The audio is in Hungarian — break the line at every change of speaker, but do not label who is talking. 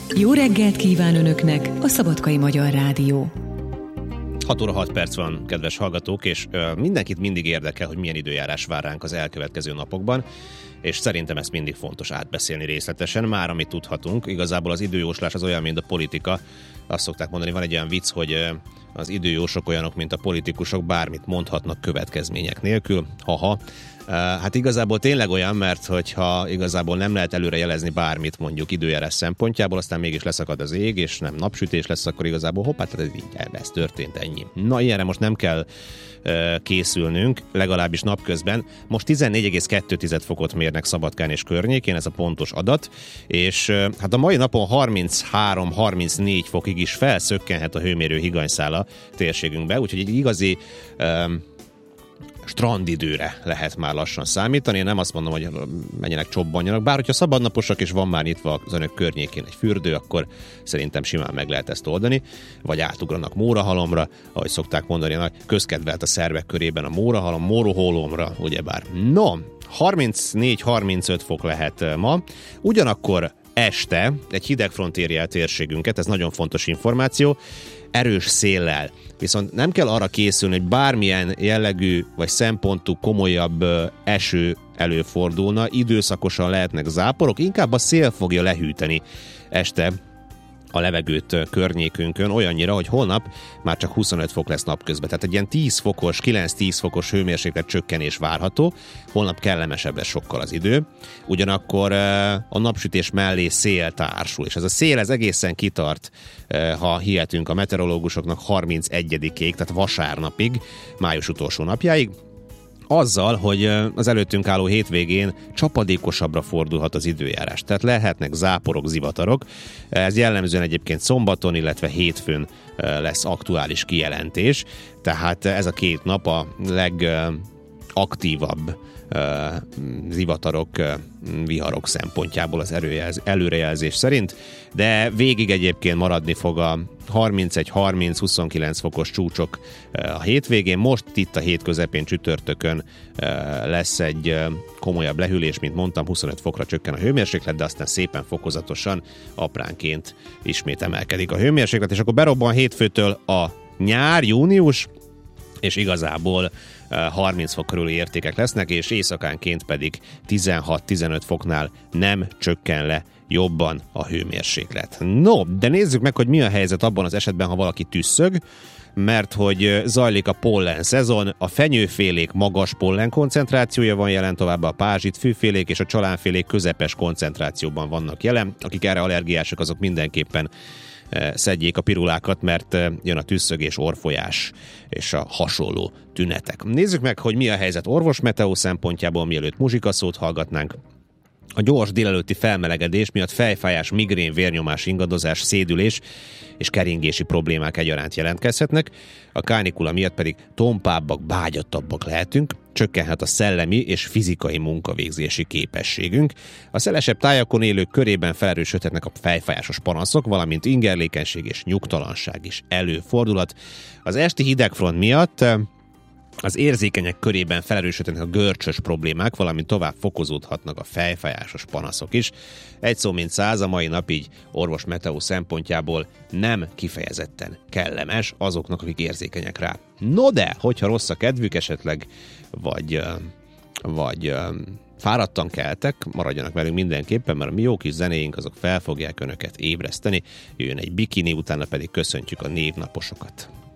Jó reggelt kíván Önöknek a Szabadkai Magyar Rádió.
6 óra 6 perc van, kedves hallgatók, és mindenkit mindig érdekel, hogy milyen időjárás vár ránk az elkövetkező napokban, és szerintem ezt mindig fontos átbeszélni részletesen, már amit tudhatunk. Igazából az időjóslás az olyan, mint a politika. Azt szokták mondani, van egy olyan vicc, hogy az időjósok olyanok, mint a politikusok, bármit mondhatnak következmények nélkül. Haha. Hát igazából tényleg olyan, mert hogyha igazából nem lehet előre jelezni bármit mondjuk időjárás szempontjából, aztán mégis leszakad az ég, és nem napsütés lesz, akkor igazából hoppá, tehát ez történt, ennyi. Na, ilyenre most nem kell készülnünk, legalábbis napközben. Most 14,2 fokot mérnek Szabadkán és környékén, ez a pontos adat, és hát a mai napon 33-34 fokig is felszökkenhet a hőmérő higanyszála térségünkbe, úgyhogy egy igazi strandidőre lehet már lassan számítani. Én nem azt mondom, hogy menjenek csobbanjanak, bár hogyha szabadnaposak és van már nyitva az önök környékén egy fürdő, akkor szerintem simán meg lehet ezt oldani, vagy átugranak Mórahalomra, ahogy szokták mondani, nagy közkedvelt a szervek körében a Mórahalom, Móroholomra, ugyebár. No, 34-35 fok lehet ma, ugyanakkor este egy hidegfront éri el térségünket, ez nagyon fontos információ, erős széllel. Viszont nem kell arra készülni, hogy bármilyen jellegű vagy szempontú komolyabb eső előfordulna, időszakosan lehetnek záporok, inkább a szél fogja lehűteni este a levegőt környékünkön, olyannyira, hogy holnap már csak 25 fok lesz napközben. Tehát egy ilyen 10 fokos, 9-10 fokos hőmérséklet csökkenés várható. Holnap kellemesebb lesz sokkal az idő. Ugyanakkor a napsütés mellé szél társul, és ez a szél ez egészen kitart, ha hihetünk a meteorológusoknak 31-ig, tehát vasárnapig, május utolsó napjáig. Azzal, hogy az előttünk álló hétvégén csapadékosabbra fordulhat az időjárás. Tehát lehetnek záporok, zivatarok. Ez jellemzően egyébként szombaton, illetve hétfőn lesz aktuális kijelentés. Tehát ez a két nap a legaktívabb zivatarok, viharok szempontjából az előrejelzés szerint, de végig egyébként maradni fog a 31-30-29 fokos csúcsok a hétvégén. Most itt a hét közepén csütörtökön lesz egy komolyabb lehűlés, mint mondtam, 25 fokra csökken a hőmérséklet, de aztán szépen fokozatosan apránként ismét emelkedik a hőmérséklet, és akkor berobban hétfőtől a nyár, június, és igazából 30 fok körüli értékek lesznek, és éjszakánként pedig 16-15 foknál nem csökken le jobban a hőmérséklet. No, de nézzük meg, hogy mi a helyzet abban az esetben, ha valaki tüsszög, mert hogy zajlik a pollen szezon, a fenyőfélék magas pollen koncentrációja van jelen, továbbá a pázsitfűfélék és a csalánfélék közepes koncentrációban vannak jelen. Akik erre allergiások, azok mindenképpen szedjék a pirulákat, mert jön a tüsszögés, orrfolyás és a hasonló tünetek. Nézzük meg, hogy mi a helyzet orvosmeteó szempontjából, mielőtt muzsikaszót hallgatnánk. A gyors délelőtti felmelegedés miatt fejfájás, migrén, vérnyomás, ingadozás, szédülés és keringési problémák egyaránt jelentkezhetnek, a kánikula miatt pedig tompábbak, bágyattabbak lehetünk, csökkenhet a szellemi és fizikai munkavégzési képességünk. A szelesebb tájakon élők körében felerősödhetnek a fejfájásos panaszok, valamint ingerlékenység és nyugtalanság is előfordulhat. Az esti hidegfront miatt az érzékenyek körében felerősödhetnek a görcsös problémák, valamint tovább fokozódhatnak a fejfájásos panaszok is. Egy szó mint száz, a mai nap így orvos meteó szempontjából nem kifejezetten kellemes azoknak, akik érzékenyek rá. No de, hogyha rossz a kedvük esetleg, vagy fáradtan keltek, maradjanak velünk mindenképpen, mert a mi jó kis zenéink azok fel fogják önöket ébreszteni. Jöjjön egy bikini, utána pedig köszöntjük a névnaposokat.